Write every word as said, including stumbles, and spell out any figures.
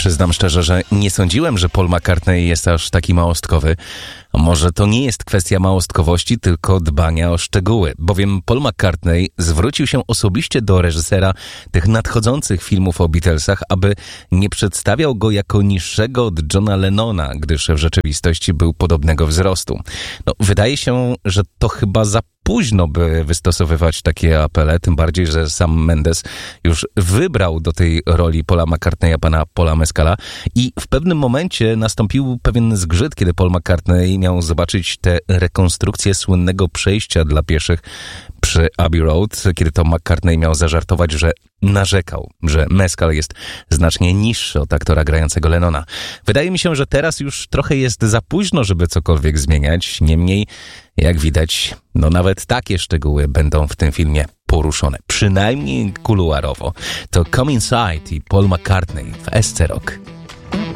Przyznam szczerze, że nie sądziłem, że Paul McCartney jest aż taki małostkowy. Może to nie jest kwestia małostkowości, tylko dbania o szczegóły, bowiem Paul McCartney zwrócił się osobiście do reżysera tych nadchodzących filmów o Beatlesach, aby nie przedstawiał go jako niższego od Johna Lennona, gdyż w rzeczywistości był podobnego wzrostu. No, wydaje się, że to chyba za późno, by wystosowywać takie apele, tym bardziej, że sam Mendes już wybrał do tej roli Paula McCartneya pana Paula Mescala i w pewnym momencie nastąpił pewien zgrzyt, kiedy Paul McCartney miał zobaczyć tę rekonstrukcję słynnego przejścia dla pieszych przy Abbey Road, kiedy to McCartney miał zażartować, że narzekał, że Mescal jest znacznie niższy od aktora grającego Lennona. Wydaje mi się, że teraz już trochę jest za późno, żeby cokolwiek zmieniać. Niemniej, jak widać, no nawet takie szczegóły będą w tym filmie poruszone. Przynajmniej kuluarowo. To Come Inside i Paul McCartney w S C Rock.